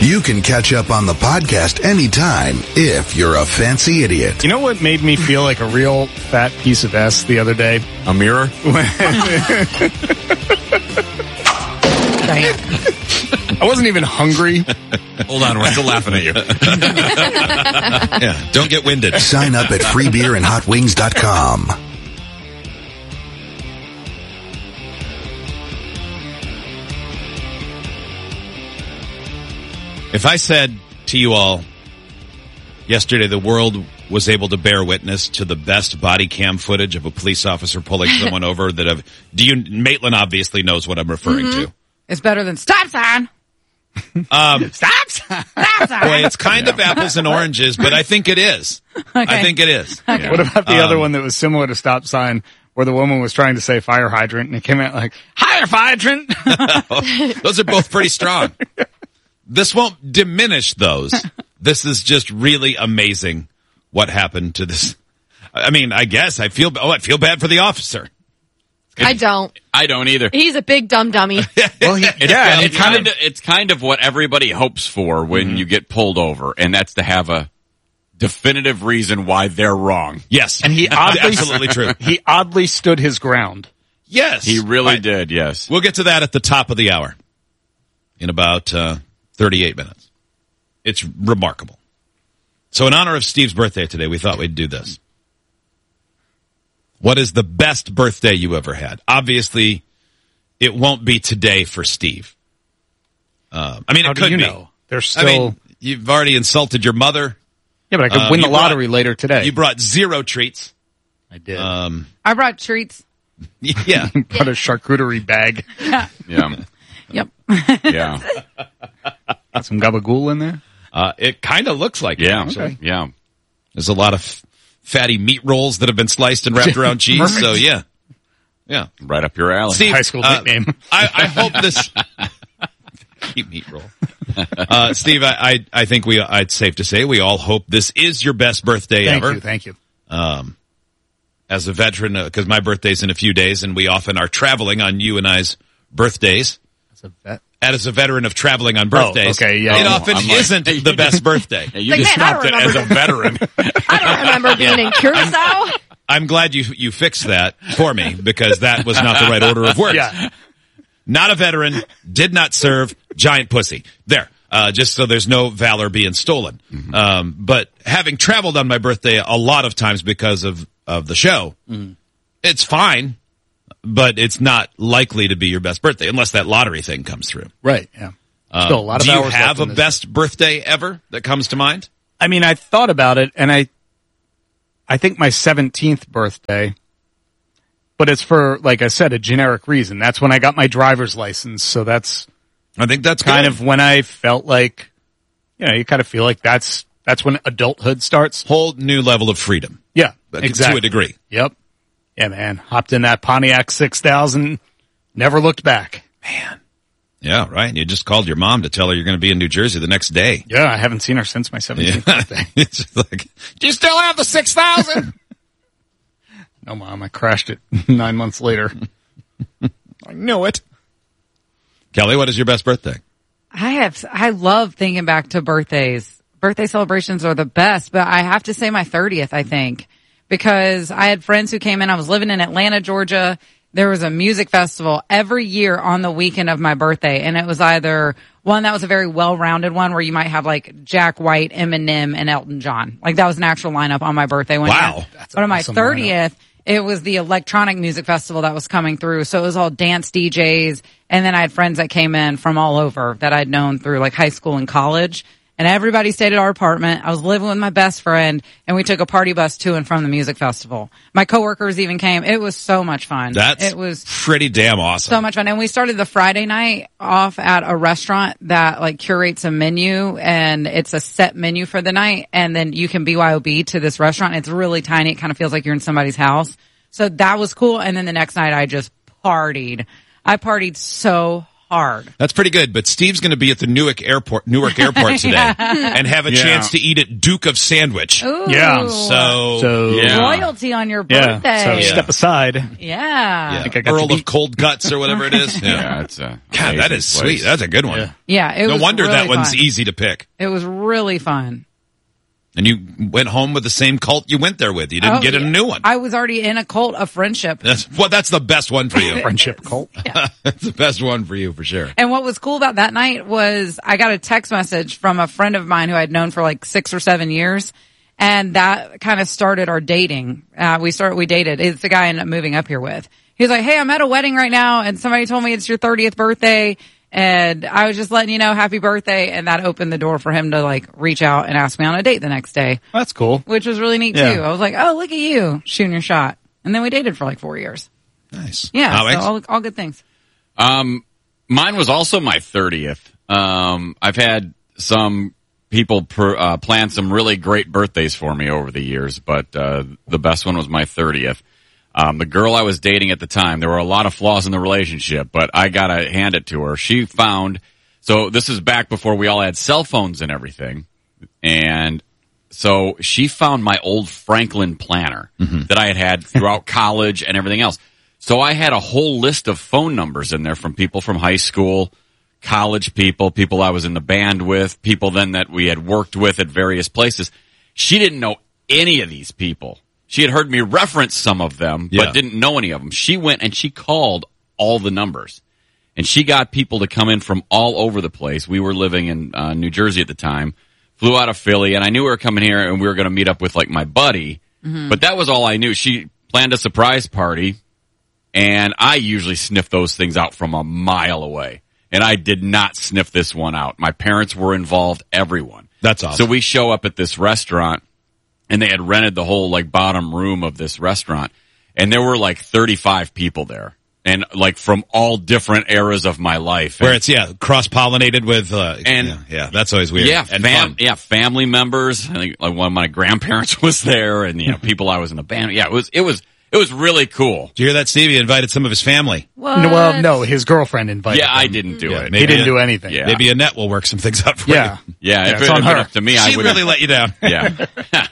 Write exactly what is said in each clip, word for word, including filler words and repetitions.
You can catch up on the podcast anytime if you're a fancy idiot. You know what made me feel like a real fat piece of S the other day? A mirror? I wasn't even hungry. Hold on, we're still laughing at you. Yeah, don't get winded. Sign up at free beer and hot wings dot com. If I said to you all yesterday the world was able to bear witness to the best body cam footage of a police officer pulling someone over that have, do you, Maitland obviously knows what I'm referring mm-hmm. to. It's better than stop sign. Um, stop sign. Stop sign. Boy, it's kind of apples and oranges, but I think it is. Okay. I think it is. Okay. What about the um, other one that was similar to stop sign, where the woman was trying to say fire hydrant and it came out like, fire hydrant? Those are both pretty strong. This won't diminish those. This is just really amazing what happened to this. I mean, I guess I feel, oh, I feel bad for the officer. I don't. I don't either. He's a big dumb dummy. Well, he, it's, yeah, it's kind of it's kind of what everybody hopes for when mm-hmm. you get pulled over, and that's to have a definitive reason why they're wrong. Yes, and he oddly, absolutely true. He oddly stood his ground. Yes, he really right. did. Yes, we'll get to that at the top of the hour in about uh, thirty-eight minutes. It's remarkable. So, in honor of Steve's birthday today, we thought we'd do this. What is the best birthday you ever had? Obviously, it won't be today for Steve. Uh, I mean, How it could do you be. know? There's still. I mean, you've already insulted your mother. Yeah, but I could um, win the lottery brought, later today. You brought zero treats. I did. Um, I brought treats. Yeah, you brought a charcuterie bag. Yeah. Yeah. Yep. Yeah. Got some gabagool in there. Uh, it kind of looks like yeah. it. Actually. Okay. Yeah. There's a lot of fatty meat rolls that have been sliced and wrapped around cheese. So yeah, yeah, right up your alley. Steve, high school uh, nickname. I, I hope this meat roll. Uh, Steve, I, I, I think we, it's safe to say we all hope this is your best birthday thank ever. You, thank you. Um, as a veteran, because uh, my birthday's in a few days, and we often are traveling on you and I's birthdays. As a vet. As a veteran of traveling on birthdays, oh, okay, yeah. it oh, often like, isn't the best birthday. Yeah, you like, just man, stopped it as a veteran. I don't remember being in Curacao. I'm glad you you fixed that for me, because that was not the right order of words. Yeah. Not a veteran, did not serve, giant pussy. There, uh, just so there's no valor being stolen. Mm-hmm. Um, but having traveled on my birthday a lot of times because of, of the show, mm-hmm. it's fine. But it's not likely to be your best birthday unless that lottery thing comes through. Right, yeah. Uh, Still a lot of do you hours have a left best birthday ever that comes to mind? I mean, I thought about it, and I I think my seventeenth birthday, but it's for, like I said, a generic reason. That's when I got my driver's license, so that's I think that's kind good. of when I felt like, you know, you kind of feel like that's that's when adulthood starts. Whole new level of freedom. Yeah, exactly. To a degree. Yep. Yeah, man. Hopped in that Pontiac six thousand, never looked back. Man. Yeah, right. And you just called your mom to tell her you're going to be in New Jersey the next day. Yeah, I haven't seen her since my seventeenth yeah. birthday. It's just like, do you still have the six thousand? No, Mom, I crashed it nine months later. I knew it. Kelly, what is your best birthday? I have, I love thinking back to birthdays. Birthday celebrations are the best, but I have to say my thirtieth, I think. Because I had friends who came in. I was living in Atlanta, Georgia. There was a music festival every year on the weekend of my birthday. And it was either one that was a very well-rounded one where you might have like Jack White, Eminem, and Elton John. Like that was an actual lineup on my birthday one wow. year. That's but on my awesome thirtieth, lineup. It was the electronic music festival that was coming through. So it was all dance D Js. And then I had friends that came in from all over that I'd known through like high school and college. And everybody stayed at our apartment. I was living with my best friend, and we took a party bus to and from the music festival. My coworkers even came. It was so much fun. That's it was pretty damn awesome. So much fun. And we started the Friday night off at a restaurant that like curates a menu, and it's a set menu for the night. And then you can B Y O B to this restaurant. It's really tiny. It kind of feels like you're in somebody's house. So that was cool. And then the next night I just partied. I partied so hard. That's pretty good, but Steve's going to be at the Newark Airport, Newark Airport today Yeah. and have a Yeah. chance to eat at Duke of Sandwich. Ooh. Yeah. So, So Yeah. Royalty on your yeah. birthday. So Yeah. step aside. Yeah. yeah, think I got Earl to of beat- Cold Guts or whatever it is. Yeah, it's a God, that amazing is place. sweet. That's a good one. Yeah. Yeah, it No was wonder really that one's fun. easy to pick. It was really fun. And you went home with the same cult you went there with. You didn't Oh, get a yeah. new one. I was already in a cult of friendship. That's well, that's the best one for you. Friendship cult. That's the best one for you for sure. And what was cool about that night was I got a text message from a friend of mine who I'd known for like six or seven years. And that kind of started our dating. Uh, we started, we dated. It's the guy I ended up moving up here with. He was like, hey, I'm at a wedding right now and somebody told me it's your thirtieth birthday. And I was just letting you know, happy birthday. And that opened the door for him to like reach out and ask me on a date the next day, That's cool. which was really neat Yeah. too. I was like, oh, look at you shooting your shot. And then we dated for like four years. Nice. Yeah. Alex? So all, all good things. Um, mine was also my thirtieth. Um, I've had some people per, uh, plan some really great birthdays for me over the years, but uh, the best one was my thirtieth. Um, the girl I was dating at the time, there were a lot of flaws in the relationship, but I gotta hand it to her. She found, so this is back before we all had cell phones and everything, and so she found my old Franklin planner that I had had throughout college and everything else. So I had a whole list of phone numbers in there from people from high school, college people, people I was in the band with, people then that we had worked with at various places. She didn't know any of these people. She had heard me reference some of them, Yeah. but didn't know any of them. She went and she called all the numbers. And she got people to come in from all over the place. We were living in uh, New Jersey at the time, flew out of Philly, and I knew we were coming here and we were going to meet up with like my buddy. But that was all I knew. She planned a surprise party, and I usually sniff those things out from a mile away. And I did not sniff this one out. My parents were involved, everyone. That's awesome. So we show up at this restaurant, and they had rented the whole like bottom room of this restaurant, and there were like thirty-five people there, and like from all different eras of my life. Where And- it's, yeah, cross-pollinated with, uh, And- yeah, yeah, that's always weird. yeah, and fam- fun. yeah, family members. I think like one of my grandparents was there, and you know, people I was in the band. Yeah, it was it was it was really cool. Did you hear that, Steve? He invited some of his family. What? No, well, no, his girlfriend invited Yeah, I him. didn't do Yeah, it. maybe- He didn't do anything. Yeah. Maybe Annette will work some things out for Yeah. you. Yeah, Yeah, if it's it on had been her. up to me, I She would really let you down. Yeah.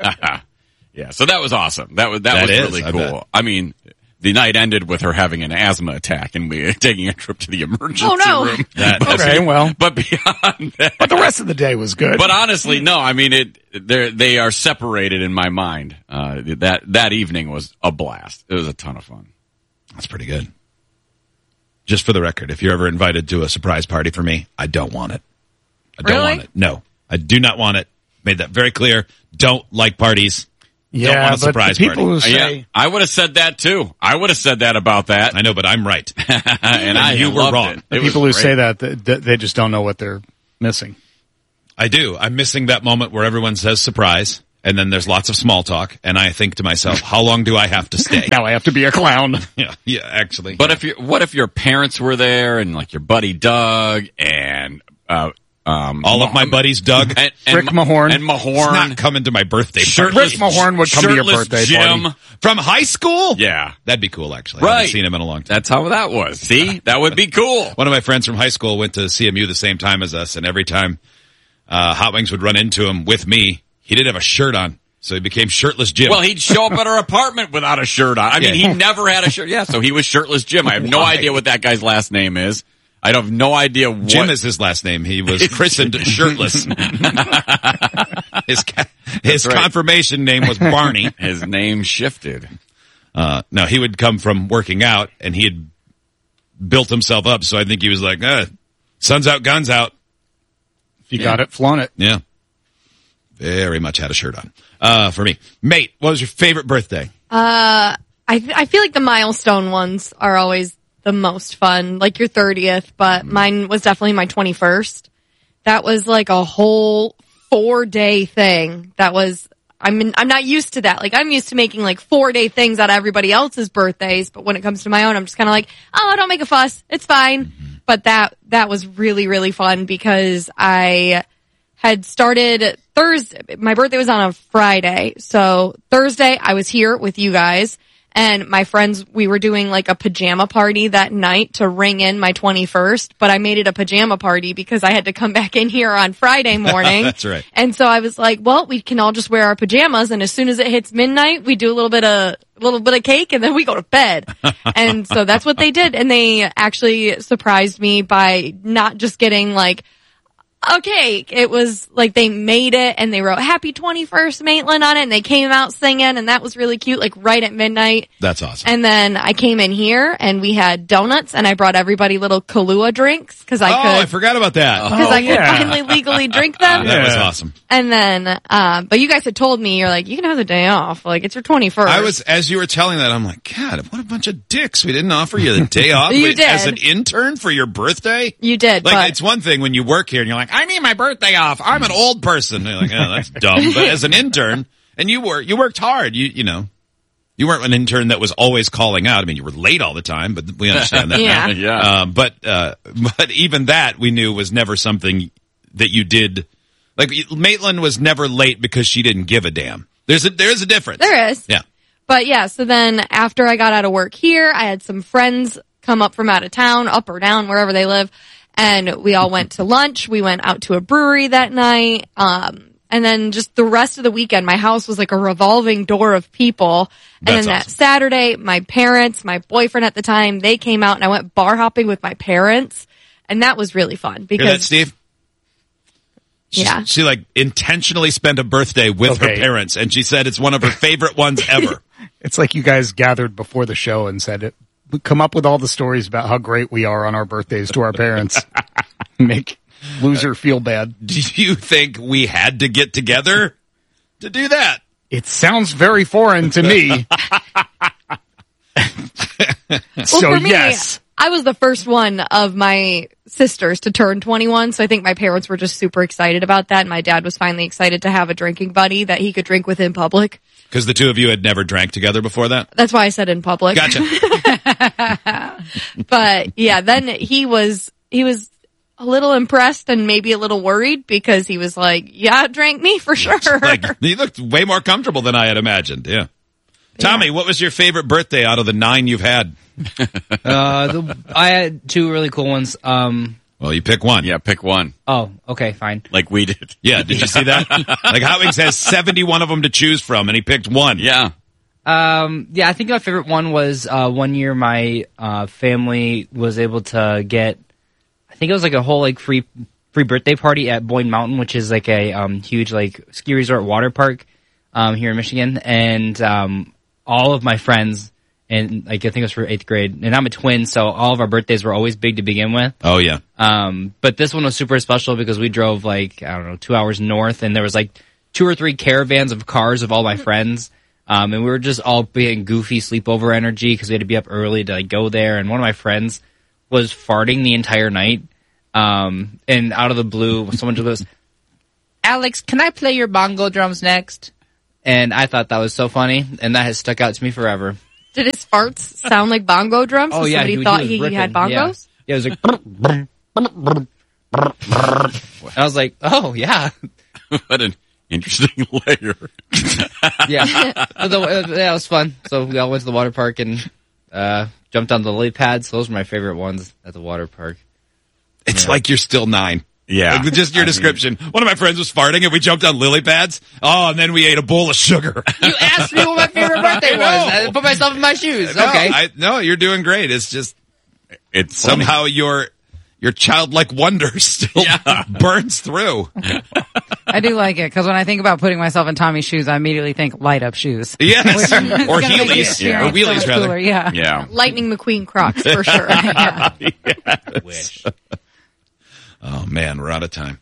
Yeah, so that was awesome. That was that, That was is, really I cool. bet. I mean, the night ended with her having an asthma attack and we taking a trip to the emergency Oh, no. room. That- But- Okay, well, but beyond that, but the rest of the day was good. but honestly, no. I mean, it they they are separated in my mind. Uh, that that evening was a blast. It was a ton of fun. That's pretty good. Just for the record, if you're ever invited to a surprise party for me, I don't want it. I don't Really? want it. No, I do not want it. Made that very clear. Don't like parties. yeah, don't want a but surprise the people party. who Uh, say, yeah, I would have said that too. I would have said that about that, I know, but I'm right. and I you were loved wrong. It. the It was people who great. say that, th- th- they just don't know what they're missing. I do. I'm missing that moment where everyone says surprise, and then there's lots of small talk, and I think to myself, how long do I have to stay? Now I have to be a clown. yeah, yeah, actually. But if you, what if your parents were there and like your buddy Doug and uh, um, all of my buddies, Doug, and, and Rick Ma- Mahorn. and it's Mahorn, not coming to my birthday party. shirtless Rick Mahorn would come to your shirtless birthday Jim. party. From high school? Yeah, That'd be cool, actually. I right. haven't seen him in a long time. That's how that was. See, that would be cool. One of my friends from high school went to C M U the same time as us, and every time uh, Hot Wings would run into him with me, he didn't have a shirt on, so he became shirtless Jim. Well, he'd show up at our apartment without a shirt on. I mean, Yeah. he never had a shirt. Yeah, so he was shirtless Jim. I have no Why? idea what that guy's last name is. I have no idea what. Jim is his last name. He was christened shirtless. his ca- his right. confirmation name was Barney. His name shifted. Uh, no, he would come from working out, and he had built himself up. So I think he was like, uh, "Sun's out, guns out." If you got it, flaunt it. Yeah, very much had a shirt on. Uh, for me, mate, what was your favorite birthday? Uh, I I feel like the milestone ones are always the most fun, like your thirtieth, but mine was definitely my twenty-first. That was like a whole four day thing. That was, I'm in, I'm not used to that. Like I'm used to making like four day things out of everybody else's birthdays, but when it comes to my own, I'm just kind of like, oh, don't make a fuss. It's fine. But that, that was really, really fun because I had started Thursday. My birthday was on a Friday. So Thursday I was here with you guys. And my friends, we were doing like a pajama party that night to ring in my twenty-first, but I made it a pajama party because I had to come back in here on Friday morning. That's right. And so I was like, well, we can all just wear our pajamas, and as soon as it hits midnight, we do a little bit of, a little bit of cake, and then we go to bed. And so that's what they did. And they actually surprised me by not just getting like, okay, it was like they made it and they wrote happy twenty-first Maitland on it, and they came out singing, and that was really cute, like right at midnight. That's awesome. And then I came in here and we had donuts, and I brought everybody little Kahlua drinks because I oh, could. I forgot about that. Because Oh, I could yeah. finally legally drink them. That was Yeah. awesome. And then, um, but you guys had told me, you're like, you can have the day off. Like, it's your twenty-first. I was, as you were telling that, I'm like, God, what a bunch of dicks. We didn't offer you the day off You Wait, did. as an intern for your birthday. You did, Like, but it's one thing when you work here and you're like, I need my birthday off. I'm an old person. And you're like, oh, that's dumb. But as an intern, and you were, you worked hard. You, you know, you weren't an intern that was always calling out. I mean, you were late all the time, but we understand that. Yeah. now. Yeah. Um, but, uh, but even that we knew was never something that you did. Like, Maitland was never late because she didn't give a damn. There's a, there's a difference. there is. Yeah. But yeah, so then after I got out of work here, I had some friends come up from out of town, up or down, wherever they live. And we all went to lunch. We went out to a brewery that night. Um, and then just the rest of the weekend, my house was like a revolving door of people. And That's then that awesome. Saturday, my parents, my boyfriend at the time, they came out and I went bar hopping with my parents. And that was really fun Hear that, because, Steve? She, yeah. She like intentionally spent a birthday with her Okay. parents, and she said it's one of her favorite ones ever. It's like you guys gathered before the show and said, come up with all the stories about how great we are on our birthdays to our parents. Make loser feel bad. Do you think we had to get together to do that? It sounds very foreign to me. Well, so for me, yes. I was the first one of my sisters to turn twenty-one, so I think my parents were just super excited about that, and my dad was finally excited to have a drinking buddy that he could drink with in public. Because the two of you had never drank together before that? That's why I said in public. Gotcha. But yeah, then he was, he was a little impressed and maybe a little worried because he was like, yeah, drank me for sure. Like, you looked way more comfortable than I had imagined. Yeah. Tommy, what was your favorite birthday out of the nine you've had? Uh, the, I had two really cool ones. Um, Well, you pick one. Yeah, pick one. oh, okay, fine. Like we did. Yeah, did you see that? Like, Hot Wings has seventy-one of them to choose from, and he picked one. Yeah. Um, yeah, I think my favorite one was uh, one year my uh, family was able to get, I think it was like a whole like free free birthday party at Boyne Mountain, which is like a um, huge like ski resort water park um, here in Michigan, and um, all of my friends. And like I think it was for eighth grade, and I'm a twin, so all of our birthdays were always big to begin with. Oh, yeah. Um, but this one was super special because we drove like, I don't know, two hours north, and there was like two or three caravans of cars of all my friends. Um, and we were just all being goofy sleepover energy because we had to be up early to like go there. And one of my friends was farting the entire night. Um, and out of the blue, someone just goes, Alex, can I play your bongo drums next? And I thought that was so funny, and that has stuck out to me forever. Did his farts sound like bongo drums? Oh so yeah, somebody he, thought he, he, was he had ripping. Yeah. bongos? Yeah, it was like. And I was like, oh yeah. What an interesting layer. Yeah. So, uh, yeah, it was fun. So we all went to the water park and uh, jumped on the lily pads. Those were my favorite ones at the water park. It's Yeah. like you're still nine. Yeah. Like, just your I mean- description. One of my friends was farting and we jumped on lily pads. Oh, and then we ate a bowl of sugar. You asked me what my favorite birthday was. I put myself in my shoes. No, Okay. I, no, you're doing great. It's just It's funny. somehow your your childlike wonder still Yeah. burns through. I do like it because when I think about putting myself in Tommy's shoes, I immediately think light up shoes. Yes, Which is or gonna make the Heelys, experience or so wheelies much rather. cooler, Yeah. Yeah. Lightning McQueen Crocs for sure. Yeah. Wish. Oh man, we're out of time.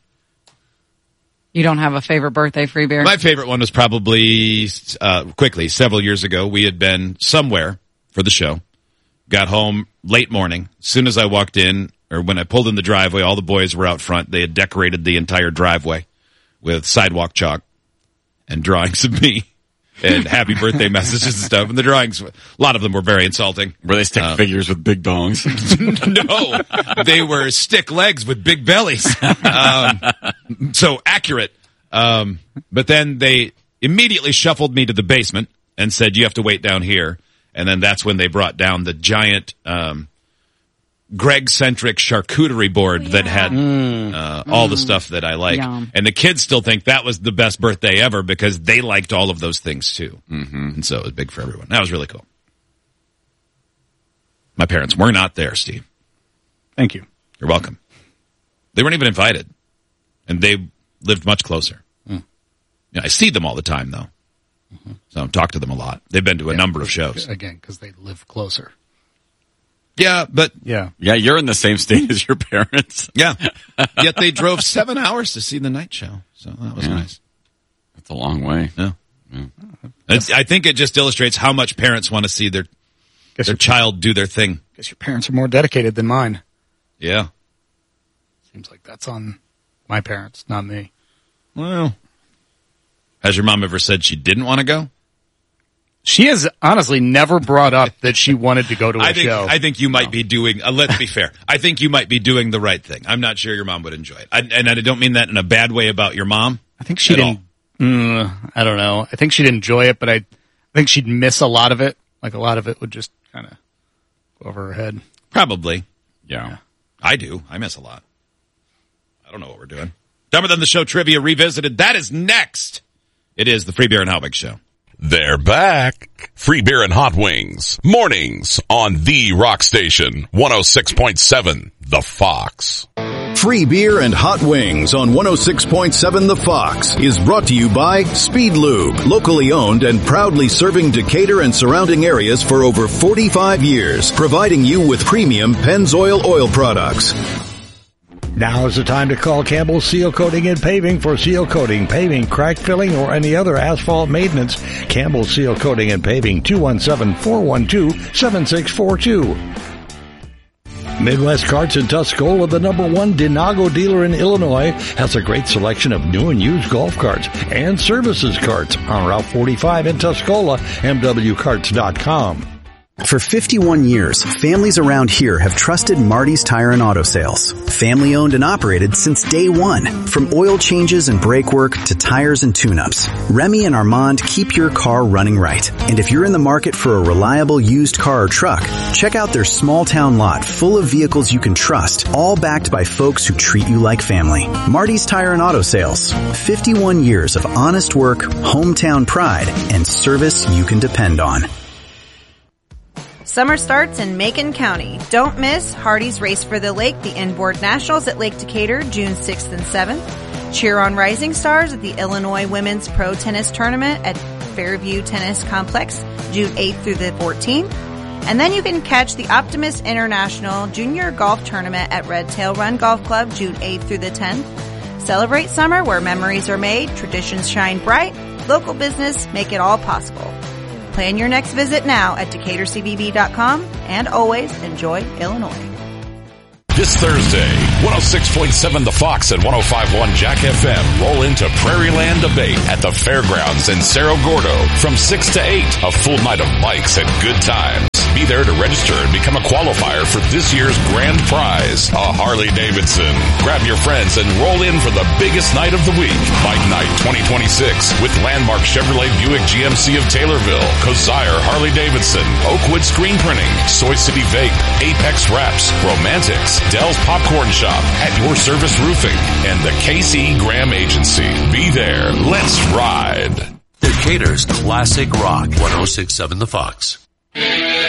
You don't have a favorite birthday free beer? My favorite one was probably uh, quickly several years ago. We had been somewhere for the show. Got home late morning. As soon as I walked in, or when I pulled in the driveway, all the boys were out front. They had decorated the entire driveway with sidewalk chalk and drawings of me and happy birthday messages and stuff. And the drawings, a lot of them were very insulting. Where they stick Uh, figures with big dongs. No, they were stick legs with big bellies. Um, so accurate. Um, but then they immediately shuffled me to the basement and said, you have to wait down here. And then that's when they brought down the giant um, Greg-centric charcuterie board Oh, yeah. that had uh, all the stuff that I like. Yum. And the kids still think that was the best birthday ever because they liked all of those things too. Mm-hmm. And so it was big for everyone. That was really cool. My parents were not there, Steve. Thank you. You're welcome. They weren't even invited. And they lived much closer. Mm. Yeah, I see them all the time, though. Mm-hmm. So I talk to them a lot. They've been to a Yeah, number of shows. Again, because they live closer. Yeah, but Yeah. Yeah, you're in the same state as your parents. yeah. Yet they drove seven hours to see the night show. So that was Yeah. nice. That's a long way. Yeah. It's, I think it just illustrates how much parents want to see their Guess their your, child do their thing. guess your parents are more dedicated than mine. Yeah. Seems like that's on my parents, not me. Well, has your mom ever said she didn't want to go? She has honestly never brought up that she wanted to go to a I think show. I think you might be doing. Uh, let's be fair. I think you might be doing the right thing. I'm not sure your mom would enjoy it, I, and I don't mean that in a bad way about your mom. I think she at didn't. Mm, I don't know. I think she'd enjoy it, but I, I think she'd miss a lot of it. Like a lot of it would just kind of go over her head. Probably. Yeah. I do. I miss a lot. I don't know what we're doing. Dumber Than the Show Trivia Revisited. That is next. It is the Free Beer and Hot Wings Show. They're back. Free Beer and Hot Wings. Mornings on the Rock Station. one oh six point seven, The Fox. Free Beer and Hot Wings on one oh six point seven The Fox is brought to you by Speed Lube, locally owned and proudly serving Decatur and surrounding areas for over forty-five years, providing you with premium Pennzoil oil products. Now is the time to call Campbell Seal Coating and Paving for seal coating, paving, crack filling, or any other asphalt maintenance. Campbell Seal Coating and Paving, two one seven, four one two, seven six four two. Midwest Carts in Tuscola, the number one Dinago dealer in Illinois, has a great selection of new and used golf carts and services carts on Route forty-five in Tuscola, m w carts dot com. For fifty-one years, families around here have trusted Marty's Tire and Auto Sales. Family owned and operated since day one. From oil changes and brake work to tires and tune-ups, Remy and Armand keep your car running right. And if you're in the market for a reliable used car or truck, check out their small town lot full of vehicles you can trust, all backed by folks who treat you like family. Marty's Tire and Auto Sales. fifty-one years of honest work, hometown pride, and service you can depend on. Summer starts in Macon County. Don't miss Hardy's Race for the Lake, the Inboard Nationals at Lake Decatur, June sixth and seventh. Cheer on Rising Stars at the Illinois Women's Pro Tennis Tournament at Fairview Tennis Complex, June eighth through the fourteenth. And then you can catch the Optimist International Junior Golf Tournament at Red Tail Run Golf Club, June eighth through the tenth. Celebrate summer where memories are made, traditions shine bright, local business make it all possible. Plan your next visit now at Decatur C V B dot com, and always enjoy Illinois. This Thursday, one oh six point seven The Fox and one oh five point one Jack F M roll into Prairie Land Debate at the Fairgrounds in Cerro Gordo from six to eight. A full night of bikes and good times. Be there to register and become a qualifier for this year's grand prize, a Harley-Davidson. Grab your friends and roll in for the biggest night of the week. Bike Night twenty twenty-six with Landmark Chevrolet Buick G M C of Taylorville, Kosire Harley-Davidson, Oakwood Screen Printing, Soy City Vape, Apex Wraps, Romantics, Dell's Popcorn Shop, At Your Service Roofing, and the K C Graham Agency. Be there. Let's ride. Decatur's classic rock. one oh six point seven The Fox.